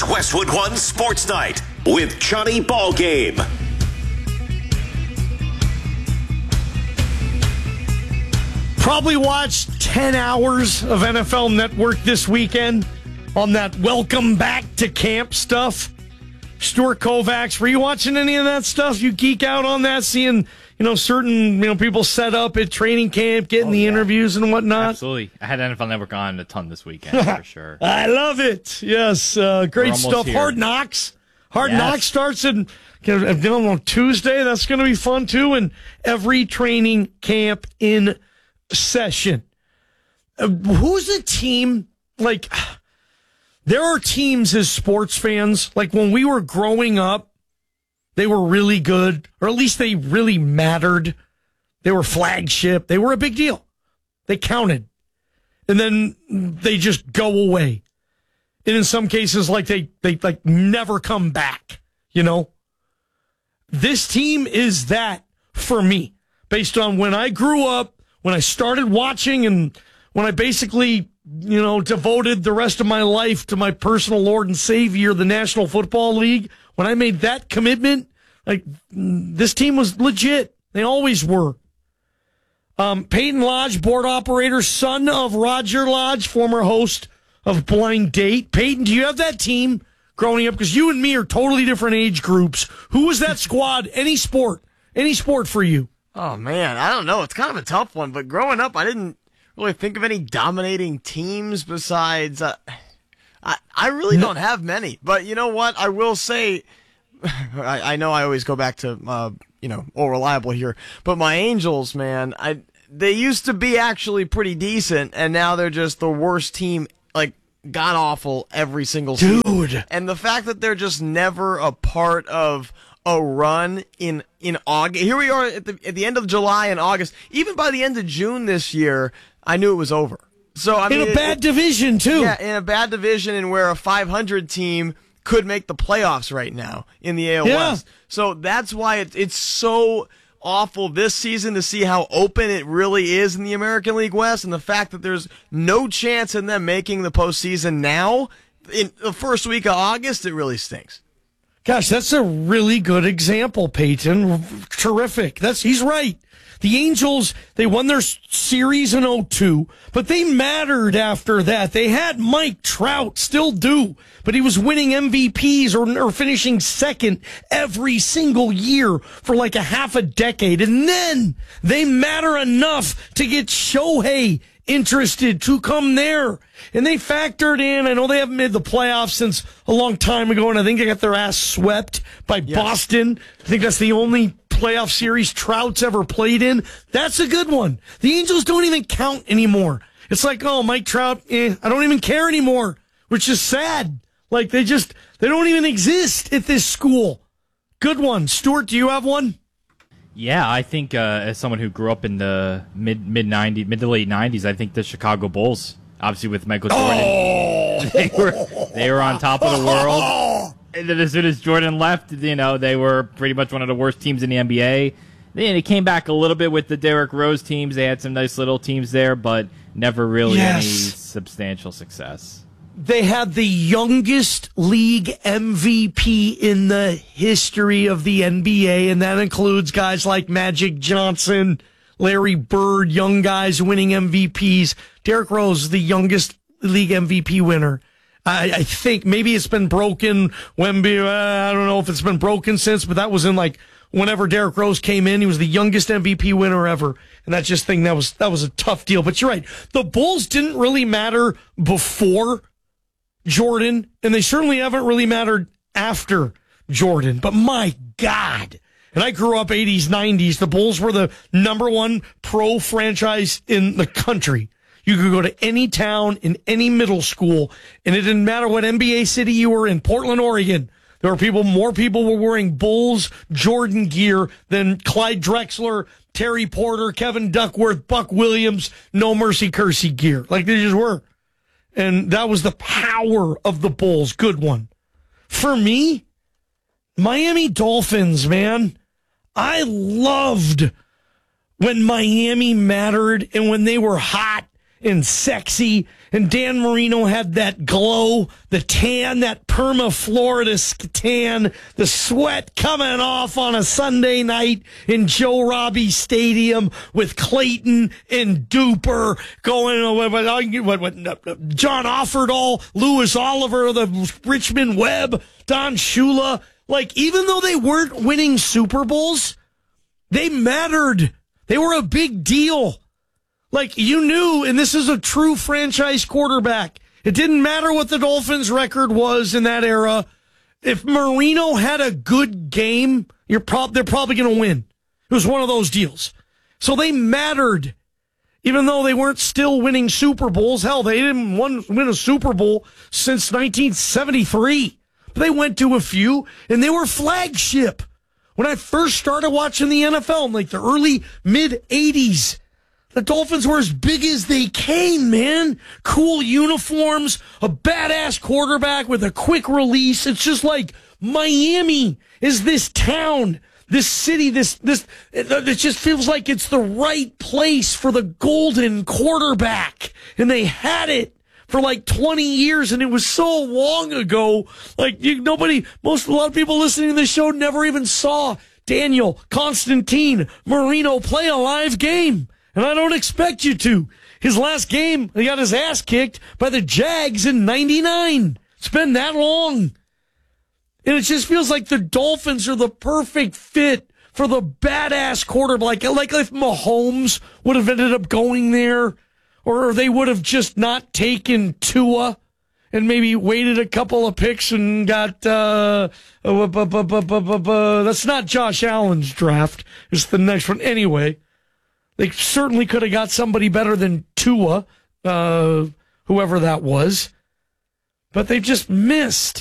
It's Westwood One Sports Night with Johnny Ballgame. Probably watched 10 hours of NFL Network this weekend on that welcome back to camp stuff. Stuart Kovacs, were you watching any of that stuff? You geek out on that, seeing certain people set up at training camp, getting the interviews and whatnot? Absolutely. I had NFL Network on a ton this weekend, for sure. I love it. Yes, great stuff. Here. Hard Knocks. Hard Knocks starts on Tuesday. That's going to be fun, too. And every training camp in session. Who's a team, there are teams as sports fans, like when we were growing up, they were really good, or at least they really mattered. They were flagship. They were a big deal. They counted. And then they just go away. And in some cases, they never come back, This team is that for me, based on when I grew up, when I started watching, and when I basically, devoted the rest of my life to my personal Lord and Savior, the National Football League. When I made that commitment, this team was legit. They always were. Peyton Lodge, board operator, son of Roger Lodge, former host of Blind Date. Peyton, do you have that team growing up? Because you and me are totally different age groups. Who was that squad? Any sport for you? Oh, man, I don't know. It's kind of a tough one, but growing up, I didn't really think of any dominating teams besides... I really don't have many, but you know what? I will say, I know I always go back to, all reliable here, but my Angels, man, they used to be actually pretty decent, and now they're just the worst team, god-awful every single season. Dude! And the fact that they're just never a part of a run in August. Here we are at the end of July and August. Even by the end of June this year, I knew it was over. So in a bad division, too. Yeah, in a bad division, and where a 500 team could make the playoffs right now in the AL West. So that's why it's so awful this season to see how open it really is in the American League West, and the fact that there's no chance in them making the postseason now. In the first week of August, it really stinks. Gosh, that's a really good example, Peyton. Terrific. He's right. The Angels, they won their series in 2002, but they mattered after that. They had Mike Trout, still do, but he was winning MVPs or finishing second every single year for a half a decade. And then they matter enough to get Shohei interested to come there. And they factored in, I know they haven't made the playoffs since a long time ago, and I think they got their ass swept by Boston. I think that's the only playoff series Trout's ever played in. That's a good one. The Angels don't even count anymore. It's Mike Trout, I don't even care anymore, which is sad. They don't even exist at this school. Good one. Stuart, do you have one? Yeah, I think as someone who grew up in the mid to late 90s, I think the Chicago Bulls, obviously with Michael Jordan, they were on top of the world. And then as soon as Jordan left, they were pretty much one of the worst teams in the NBA. They came back a little bit with the Derrick Rose teams. They had some nice little teams there, but never really any substantial success. They had the youngest league MVP in the history of the NBA, and that includes guys like Magic Johnson, Larry Bird, young guys winning MVPs. Derrick Rose, the youngest league MVP winner. I think maybe it's been broken. Wemby, I don't know if it's been broken since, but that was in whenever Derrick Rose came in, he was the youngest MVP winner ever. And that was a tough deal. But you're right. The Bulls didn't really matter before Jordan, and they certainly haven't really mattered after Jordan. But my God. And I grew up 80s, 90s. The Bulls were the number one pro franchise in the country. You could go to any town in any middle school, and it didn't matter what NBA city you were in. Portland, Oregon, there were more people were wearing Bulls Jordan gear than Clyde Drexler, Terry Porter, Kevin Duckworth, Buck Williams, No Mercy Kersey gear. They just were. And that was the power of the Bulls. Good one. For me, Miami Dolphins, man. I loved when Miami mattered and when they were hot and sexy And Dan Marino had that glow, the tan, that perma Florida tan, the sweat coming off on a Sunday night in Joe Robbie Stadium with Clayton and Duper going, John Offerdahl, Lewis Oliver, the Richmond Webb, Don Shula. Like, even though they weren't winning Super Bowls, they mattered. They were a big deal. Like, you knew, and this is a true franchise quarterback. It didn't matter what the Dolphins' record was in that era. If Marino had a good game, they're probably going to win. It was one of those deals. So they mattered, even though they weren't still winning Super Bowls. Hell, they didn't win a Super Bowl since 1973. But they went to a few, and they were flagship. When I first started watching the NFL in like the early, mid-'80s, the Dolphins were as big as they came, man. Cool uniforms, a badass quarterback with a quick release. It's just like Miami is this town, this city, it just feels like it's the right place for the golden quarterback. And they had it for like 20 years, and it was so long ago. Like, a lot of people listening to this show never even saw Daniel, Constantine, Marino play a live game. And I don't expect you to. His last game, he got his ass kicked by the Jags in 99. It's been that long. And it just feels like the Dolphins are the perfect fit for the badass quarterback. Like if Mahomes would have ended up going there, or they would have just not taken Tua and maybe waited a couple of picks and got, that's not Josh Allen's draft. It's the next one. Anyway. They certainly could have got somebody better than Tua, whoever that was. But they just missed.